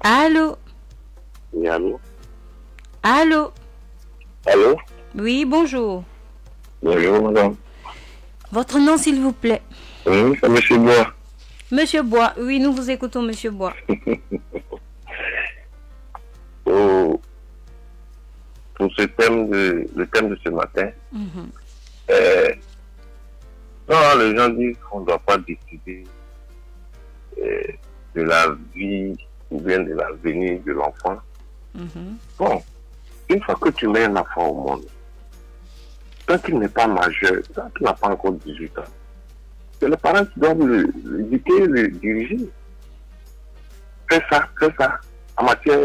Allô? Oui, allô? Allô? Allô? Oui, bonjour. Bonjour, madame. Votre nom, s'il vous plaît? Oui, c'est monsieur Bois. Monsieur Bois. Oui, nous vous écoutons, monsieur Bois. Pour, pour ce thème le thème de ce matin, euh, non, les gens disent qu'on ne doit pas décider euh, de la vie ou bien de l'avenir de l'enfant. Bon, une fois que tu mets un enfant au monde, tant qu'il n'est pas majeur, tant qu'il n'a pas encore 18 ans, c'est les parents qui doivent l'éduquer, le diriger. Fais ça. En matière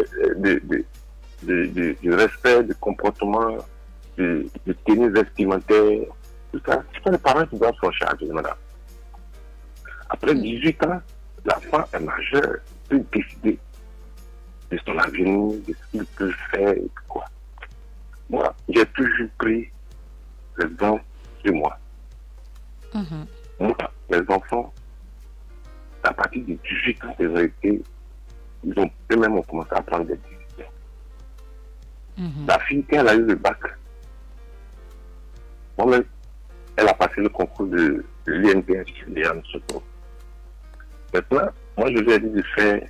de respect, de comportement, de tenue vestimentaire, tout ça, c'est les parents qui doivent s'en charger, madame. Après 18 ans, l'enfant est majeur, peut décider de son avenir, de ce qu'il peut faire et quoi. Moi, j'ai toujours pris l'exemple de moi. Moi, les enfants, à partir de 18 ans, eux-mêmes ont commencé à prendre des décisions. La fille, quand elle a eu le bac, moi-même, elle a passé le concours de l'INPS, Léane Soto. Maintenant, moi, je lui ai dit de faire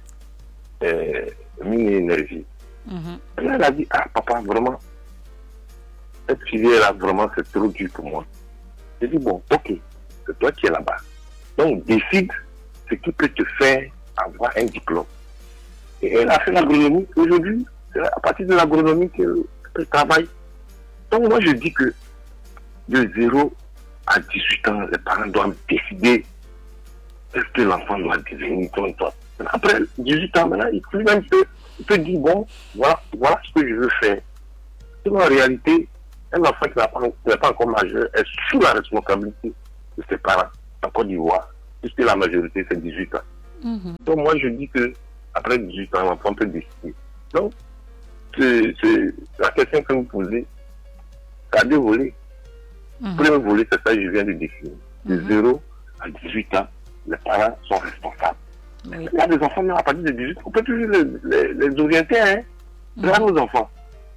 mini-énergie. Elle a dit, ah, papa, vraiment, cette filière-là, vraiment, c'est trop dur pour moi. J'ai dit, bon, ok, c'est toi qui es là-bas. Donc, décide ce qui peut te faire avoir un diplôme. Et elle a fait l'agronomie. Aujourd'hui, c'est à partir de l'agronomie qu'elle travaille. Donc, moi, je dis que de 0 à 18 ans, les parents doivent décider est-ce que l'enfant doit devenir comme toi. Après 18 ans, maintenant, il peut dire, bon, voilà ce que je veux faire. Sinon, en réalité, un enfant qui n'est pas encore majeur est sous la responsabilité de ses parents en Côte d'Ivoire, puisque la majorité, c'est 18 ans. Donc, moi, je dis que après 18 ans, l'enfant peut décider. Donc, c'est la question que vous posez, ça a deux volets. Le premier volet, c'est ça que je viens de définir. De 0 à 18 ans, les parents sont responsables. Il y a des enfants, même à partir de 18 ans, on peut toujours les orienter. Hein. Là, nos enfants.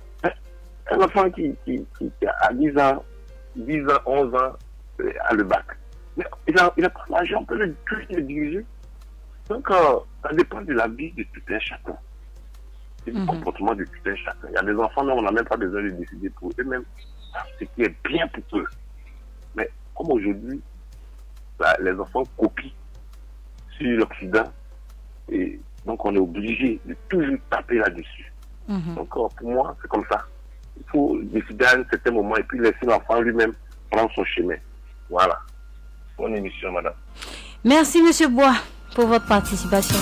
Un enfant qui a 10 ans, 11 ans, a le bac. Mais il n'a pas l'argent, on peut le diriger. Donc, ça dépend de la vie de tout un chacun. Et du comportement de tout un chacun. Il y a des enfants, mais on n'a même pas besoin de décider pour eux-mêmes ce qui est bien pour eux. Mais comme aujourd'hui, les enfants copient sur l'Occident, et donc on est obligé de toujours taper là-dessus. Donc, pour moi, c'est comme ça. Il faut décider à un certain moment et puis laisser l'enfant lui-même prendre son chemin. Voilà. Bonne émission, madame. Merci, monsieur Bois, pour votre participation.